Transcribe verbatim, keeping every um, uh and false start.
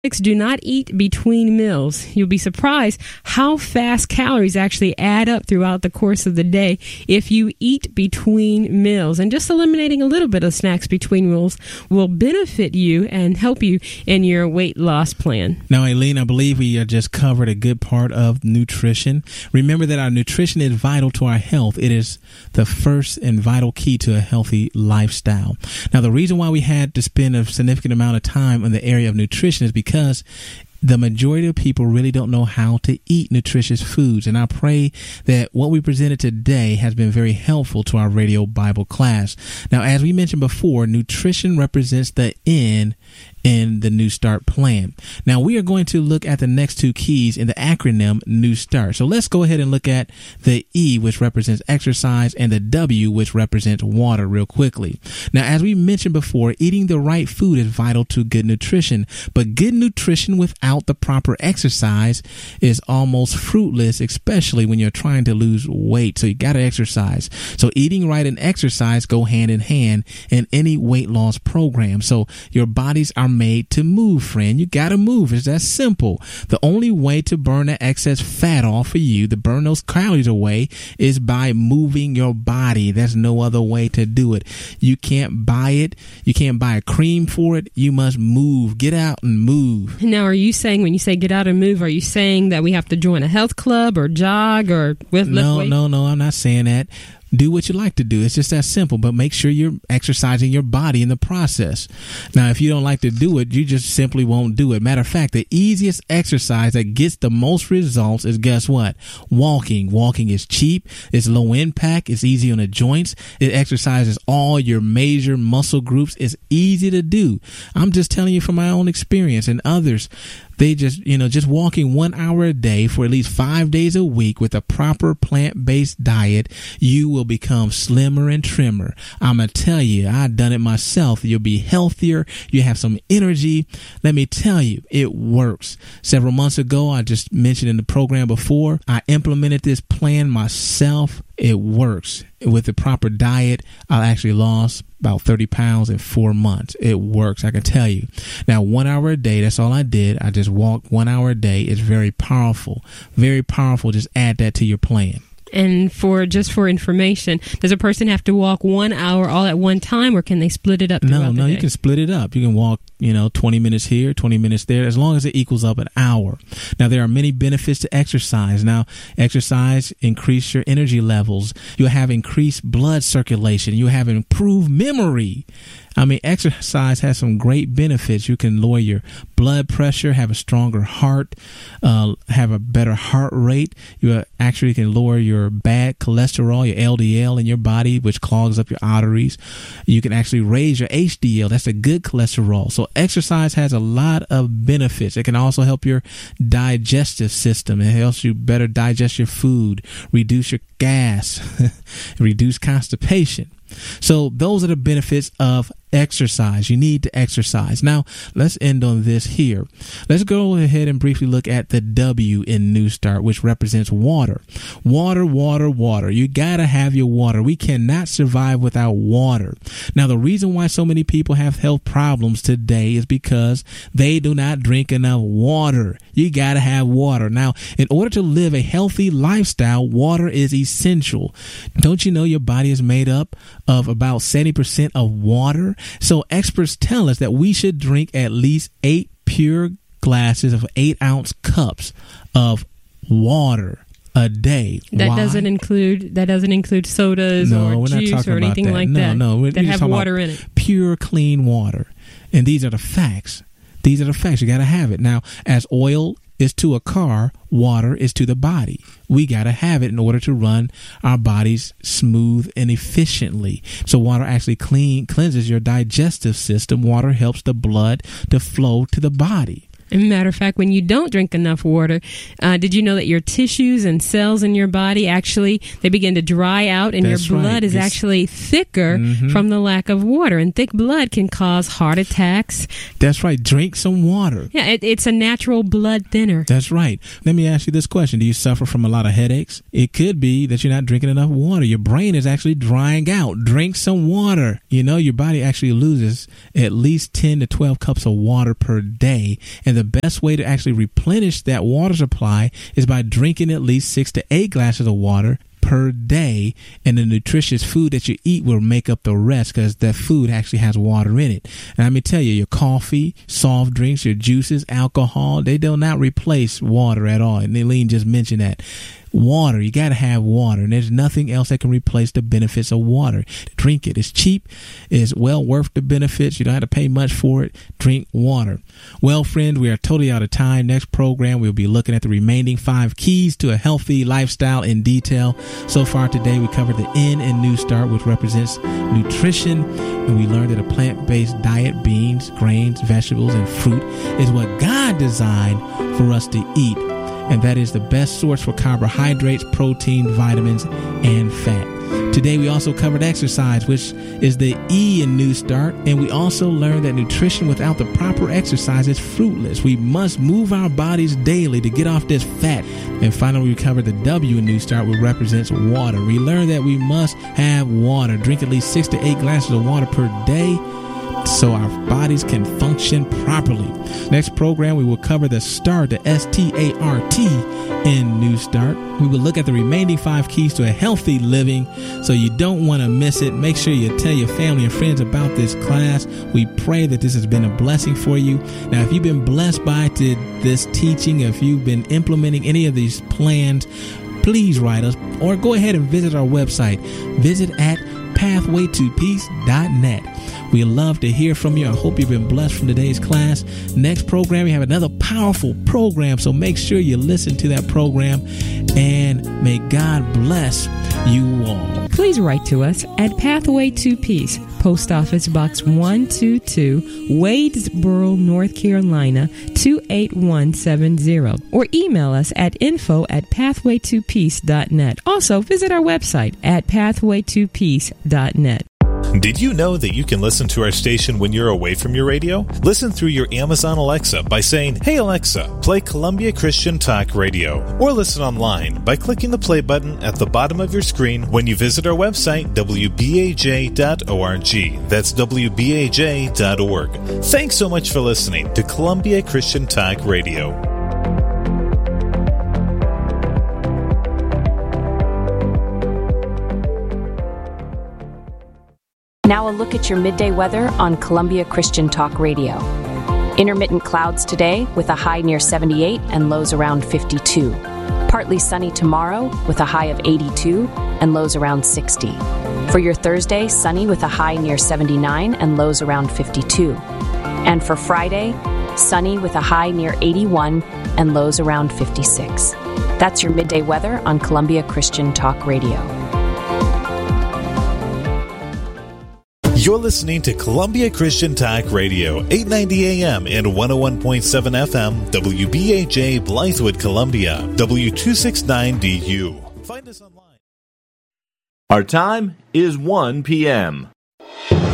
Do not eat between meals. You'll be surprised how fast calories actually add up throughout the course of the day if you eat between meals. And just eliminating a little bit of snacks between meals will benefit you and help you in your weight loss plan. Now, Aileen, I believe we uh, just covered a good part of nutrition. Remember that our nutrition is vital to our health. It is the first and vital key to a healthy lifestyle. Now, the reason why we had to spend a significant amount of time in the area of nutrition is because because the majority of people really don't know how to eat nutritious foods. And I pray that what we presented today has been very helpful to our radio Bible class. Now, as we mentioned before, nutrition represents the end in the New Start plan. Now, we are going to look at the next two keys in the acronym New Start. So let's go ahead and look at the E, which represents exercise, and the W, which represents water, real quickly. Now, as we mentioned before, eating the right food is vital to good nutrition, but good nutrition without the proper exercise is almost fruitless, especially when you're trying to lose weight. So you got to exercise. So eating right and exercise go hand in hand in any weight loss program. So your bodies are made to move, friend. You got to move. It's that simple. The only way to burn that excess fat off of you, to burn those calories away, is by moving your body. There's no other way to do it. You can't buy it. You can't buy a cream for it. You must move. Get out and move. Now, are you saying, when you say get out and move, are you saying that we have to join a health club or jog or lift no, weight? No, no, I'm not saying that. Do what you like to do. It's just that simple, but make sure you're exercising your body in the process. Now, if you don't like to do it, you just simply won't do it. Matter of fact, the easiest exercise that gets the most results is, guess what? Walking. Walking is cheap. It's low impact. It's easy on the joints. It exercises all your major muscle groups. It's easy to do. I'm just telling you from my own experience and others. They just, you know, just walking one hour a day for at least five days a week with a proper plant-based diet, you will become slimmer and trimmer. I'm going to tell you, I've done it myself. You'll be healthier. You have some energy. Let me tell you, it works. Several months ago, I just mentioned in the program before, I implemented this plan myself. It works. With the proper diet, I actually lost about thirty pounds in four months. It works, I can tell you. Now, one hour a day, that's all I did. I just walked one hour a day. It's very powerful. Very powerful. Just add that to your plan. And for just for information, does a person have to walk one hour all at one time, or can they split it up throughout No, the no, day? You can split it up. You can walk, you know, twenty minutes here, twenty minutes there, as long as it equals up an hour. Now, there are many benefits to exercise. Now, exercise increase your energy levels. You'll have increased blood circulation. You'll have improved memory. I mean, exercise has some great benefits. You can lower your blood pressure, have a stronger heart, uh, have a better heart rate. You actually can lower your bad cholesterol, your L D L in your body, which clogs up your arteries. You can actually raise your H D L. That's a good cholesterol. So exercise has a lot of benefits. It can also help your digestive system. It helps you better digest your food, reduce your gas, reduce constipation. So those are the benefits of exercise. You need to exercise. Now, let's end on this here. Let's go ahead and briefly look at the W in New Start, which represents water. Water, water, water. You got to have your water. We cannot survive without water. Now, the reason why so many people have health problems today is because they do not drink enough water. You got to have water. Now, in order to live a healthy lifestyle, water is essential. Don't you know your body is made up of about seventy percent of water? So experts tell us that we should drink at least eight pure glasses of eight ounce cups of water a day. That Why? doesn't include that doesn't include sodas no, or we're juice not talking or about anything that. like no, that. No, no, that have water in it. Pure, clean water, and these are the facts. These are the facts. You got to have it. Now, as oil is to a car, water is to the body. We got to have it in order to run our bodies smooth and efficiently. So water actually clean cleanses your digestive system. Water helps the blood to flow to the body. As a matter of fact, when you don't drink enough water, uh, did you know that your tissues and cells in your body actually, they begin to dry out, and That's your blood right. is It's, actually thicker mm-hmm. from the lack of water. And thick blood can cause heart attacks. That's right. Drink some water. Yeah, it, it's a natural blood thinner. That's right. Let me ask you this question. Do you suffer from a lot of headaches? It could be that you're not drinking enough water. Your brain is actually drying out. Drink some water. You know, your body actually loses at least ten to twelve cups of water per day. And the the best way to actually replenish that water supply is by drinking at least six to eight glasses of water per day, and the nutritious food that you eat will make up the rest, because that food actually has water in it. And let me tell you, your coffee, soft drinks, your juices, alcohol, they do not replace water at all. And Eileen just mentioned that. Water, you got to have water, and there's nothing else that can replace the benefits of water. Drink it. It's cheap. It's well worth the benefits. You don't have to pay much for it. Drink water. Well, friends, we are totally out of time. Next program, we'll be looking at the remaining five keys to a healthy lifestyle in detail. So far today, we covered the N in New Start, which represents nutrition, and we learned that a plant-based diet, beans, grains, vegetables, and fruit is what God designed for us to eat. And that is the best source for carbohydrates, protein, vitamins, and fat. Today we also covered exercise, which is the E in New Start. And we also learned that nutrition without the proper exercise is fruitless. We must move our bodies daily to get off this fat. And finally, we covered the W in New Start, which represents water. We learned that we must have water. Drink at least six to eight glasses of water per day, so our bodies can function properly. Next program, we will cover the START, the S T A R T in New Start. We will look at the remaining five keys to a healthy living, so you don't want to miss it. Make sure you tell your family and friends about this class. We pray that this has been a blessing for you. Now, if you've been blessed by to this teaching, if you've been implementing any of these plans, please write us or go ahead and visit our website. Visit at pathway to peace dot net. We love to hear from you. I hope you've been blessed from today's class. Next program, we have another powerful program, so make sure you listen to that program, and may God bless you all. Please write to us at Pathway to Peace, Post Office Box one two two, Wadesboro, North Carolina, two eight one seven zero, or email us at info at pathway to peace dot net. Also, visit our website at pathway to peace dot net. Did you know that you can listen to our station when you're away from your radio? Listen through your Amazon Alexa by saying, "Hey Alexa, play Columbia Christian Talk Radio," or listen online by clicking the play button at the bottom of your screen when you visit our website, w b a j dot org. That's w b a j dot org. Thanks so much for listening to Columbia Christian Talk Radio. Now a look at your midday weather on Columbia Christian Talk Radio. Intermittent clouds today with a high near seventy-eight and lows around fifty-two. Partly sunny tomorrow with a high of eighty-two and lows around sixty. For your Thursday, sunny with a high near seventy-nine and lows around fifty-two. And for Friday, sunny with a high near eighty-one and lows around fifty-six. That's your midday weather on Columbia Christian Talk Radio. You're listening to Columbia Christian Talk Radio, eight ninety A M and one oh one point seven F M, W B A J, Blythewood, Columbia, W two sixty-nine D U. Find us online. Our time is one p.m.